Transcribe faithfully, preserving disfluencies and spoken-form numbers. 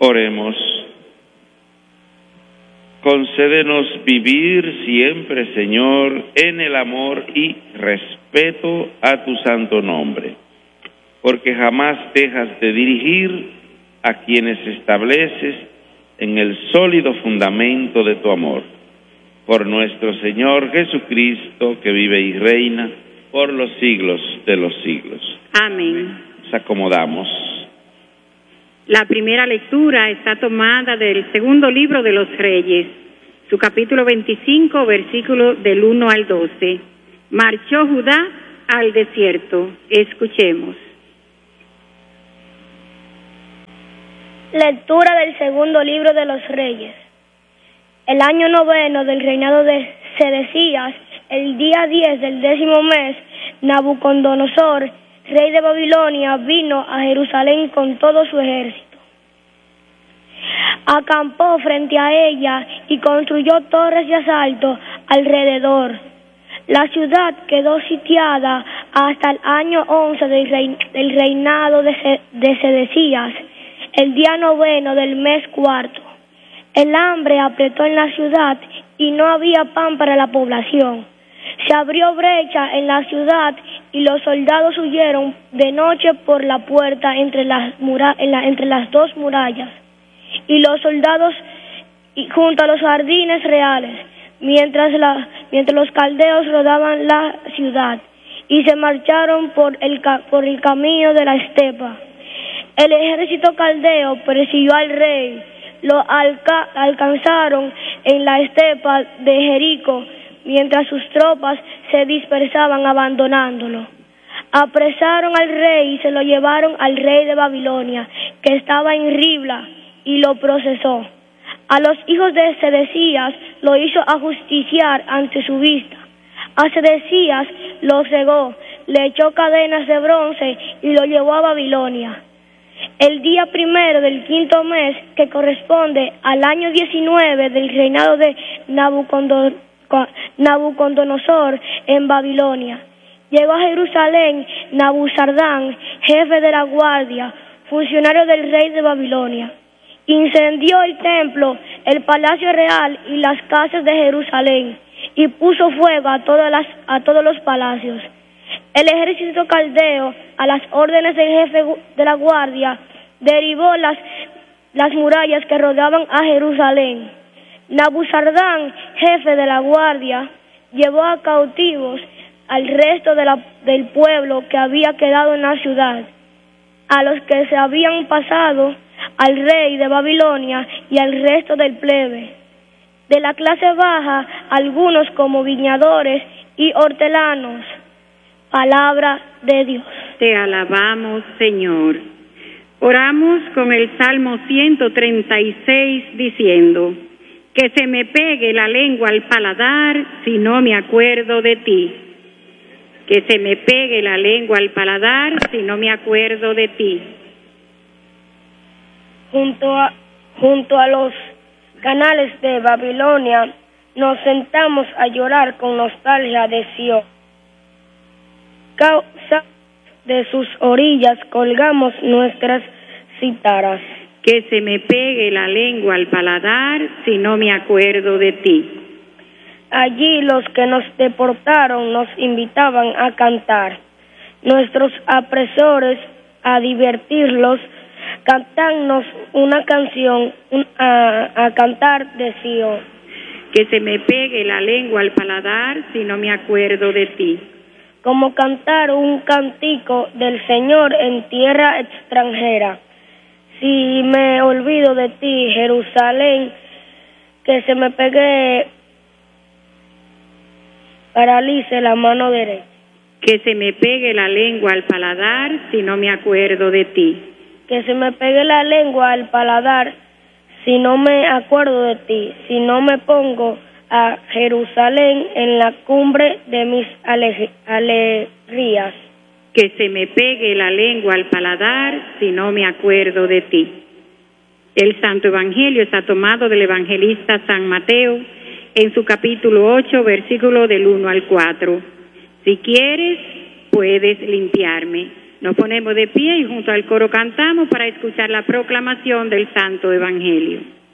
Oremos. Concédenos vivir siempre, Señor, en el amor y respeto a tu santo nombre, porque jamás dejas de dirigir a quienes estableces en el sólido fundamento de tu amor. Por nuestro Señor Jesucristo, que vive y reina por los siglos de los siglos. Amén. Nos acomodamos. La primera lectura está tomada del segundo libro de los Reyes, su capítulo veinticinco, versículos del uno al doce. Marchó Judá al desierto. Escuchemos. Lectura del segundo libro de los Reyes. El año noveno del reinado de Sedecías, el día diez del décimo mes, Nabucodonosor, rey de Babilonia, vino a Jerusalén con todo su ejército. Acampó frente a ella y construyó torres de asalto alrededor. La ciudad quedó sitiada hasta el año once del, rein, del reinado de, de Sedecías, el día noveno del mes cuarto. El hambre apretó en la ciudad y no había pan para la población. Se abrió brecha en la ciudad y los soldados huyeron de noche por la puerta entre las, mura en la, entre las dos murallas, y los soldados y junto a los jardines reales, mientras, la, mientras los caldeos rodaban la ciudad, y se marcharon por el, por el camino de la estepa. El ejército caldeo persiguió al rey, lo alca alcanzaron en la estepa de Jericó, mientras sus tropas se dispersaban abandonándolo. Apresaron al rey y se lo llevaron al rey de Babilonia, que estaba en Ribla, y lo procesó. A los hijos de Sedecías lo hizo ajusticiar ante su vista. A Sedecías lo cegó, le echó cadenas de bronce y lo llevó a Babilonia. El día primero del quinto mes, que corresponde al año diecinueve del reinado de Nabucodonosor, Nabucodonosor en Babilonia, llegó a Jerusalén Nabuzardán, jefe de la guardia, funcionario del rey de Babilonia. Incendió el templo, el palacio real y las casas de Jerusalén, y puso fuego a todas las, a todos los palacios. El ejército caldeo, a las órdenes del jefe de la guardia, derribó las, las murallas que rodeaban a Jerusalén. Nabuzardán, jefe de la guardia, llevó a cautivos al resto de la, del pueblo que había quedado en la ciudad, a los que se habían pasado al rey de Babilonia y al resto del plebe. De la clase baja, algunos como viñadores y hortelanos. Palabra de Dios. Te alabamos, Señor. Oramos con el Salmo ciento treinta y seis diciendo: que se me pegue la lengua al paladar si no me acuerdo de ti. Que se me pegue la lengua al paladar si no me acuerdo de ti. Junto a, junto a los canales de Babilonia nos sentamos a llorar con nostalgia de Sion. Causa de sus orillas colgamos nuestras cítaras. Que se me pegue la lengua al paladar si no me acuerdo de ti. Allí los que nos deportaron nos invitaban a cantar. Nuestros apresores, a divertirlos, cantarnos una canción a, a cantar de Sion. Que se me pegue la lengua al paladar si no me acuerdo de ti. Como cantar un cantico del Señor en tierra extranjera. Si me olvido de ti, Jerusalén, que se me pegue, paralice la mano derecha. Que se me pegue la lengua al paladar si no me acuerdo de ti. Que se me pegue la lengua al paladar si no me acuerdo de ti, si no me pongo a Jerusalén en la cumbre de mis alegrías. Que se me pegue la lengua al paladar si no me acuerdo de ti. El Santo Evangelio está tomado del evangelista San Mateo en su capítulo ocho, versículo del uno al cuatro. Si quieres, puedes limpiarme. Nos ponemos de pie y junto al coro cantamos para escuchar la proclamación del Santo Evangelio.